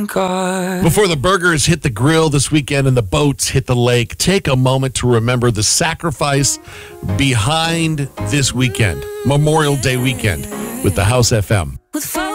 car. Before the burgers hit the grill this weekend and the boats hit the lake, take a moment to remember the sacrifice behind this weekend, Memorial Day weekend, with the House FM. With